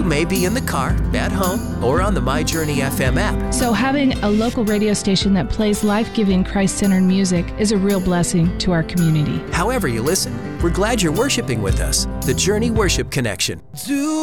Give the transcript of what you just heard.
You may be in the car, at home, or on the My Journey FM app. So having a local radio station that plays life-giving, Christ-centered music is a real blessing to our community. However you listen, we're glad you're worshiping with us. The Journey Worship Connection.